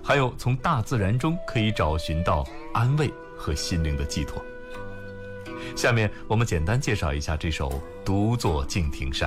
还有从大自然中可以找寻到安慰和心灵的寄托。下面我们简单介绍一下这首《独坐敬亭山》。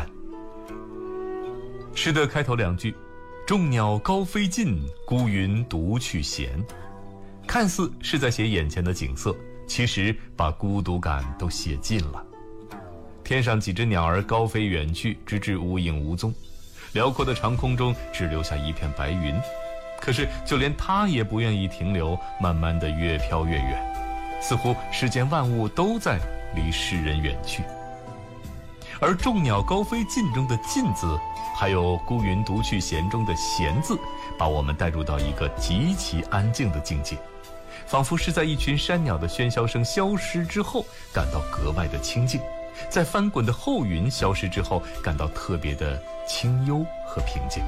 诗的开头两句，众鸟高飞尽，孤云独去闲，看似是在写眼前的景色，其实把孤独感都写尽了。天上几只鸟儿高飞远去，直至无影无踪，辽阔的长空中只留下一片白云，可是就连它也不愿意停留，慢慢的越飘越远，似乎世间万物都在离世人远去。而众鸟高飞尽中的尽字，还有孤云独去闲中的闲字，把我们带入到一个极其安静的境界，仿佛是在一群山鸟的喧嚣声消失之后感到格外的清静，在翻滚的后云消失之后感到特别的清幽和平静。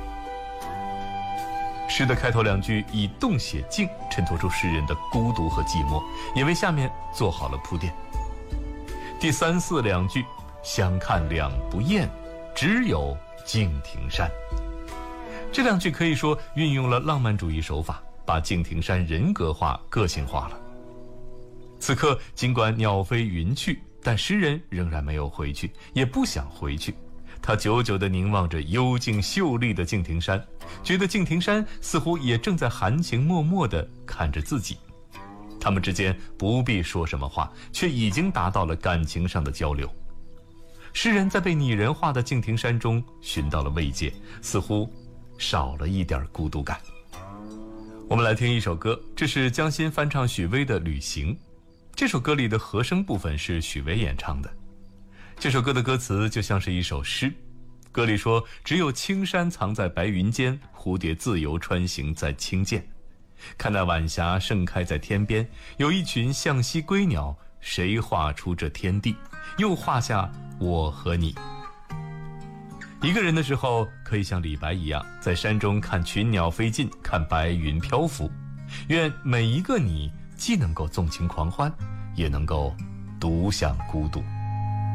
诗的开头两句以动写静，衬托出诗人的孤独和寂寞，也为下面做好了铺垫。第三四两句，相看两不厌，只有敬亭山。这两句可以说运用了浪漫主义手法，把敬亭山人格化、个性化了。此刻尽管鸟飞云去，但诗人仍然没有回去，也不想回去。他久久地凝望着幽静秀丽的敬亭山，觉得敬亭山似乎也正在含情脉脉地看着自己。他们之间不必说什么话，却已经达到了感情上的交流。诗人在被拟人化的敬亭山中寻到了慰藉，似乎少了一点孤独感。我们来听一首歌，这是江心翻唱许巍的《旅行》。这首歌里的和声部分是许巍演唱的。这首歌的歌词就像是一首诗，歌里说，只有青山藏在白云间，蝴蝶自由穿行在青涧。看那晚霞盛开在天边，有一群向西归鸟，谁画出这天地，又画下我和你。一个人的时候，可以像李白一样，在山中看群鸟飞尽，看白云漂浮。愿每一个你，既能够纵情狂欢，也能够独享孤独。